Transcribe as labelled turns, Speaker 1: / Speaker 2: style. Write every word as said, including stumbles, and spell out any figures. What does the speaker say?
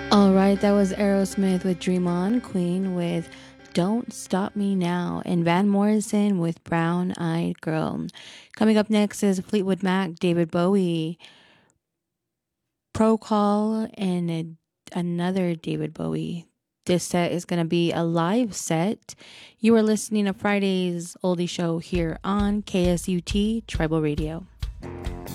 Speaker 1: All right, that was Aerosmith with Dream On, Queen with Don't Stop Me Now, and Van Morrison with Brown Eyed Girl. Coming up next is Fleetwood Mac, David Bowie, Pro Call, and a, another David Bowie. This set is going to be a live set. You are listening to Friday's Oldie Show here on K S U T Tribal Radio.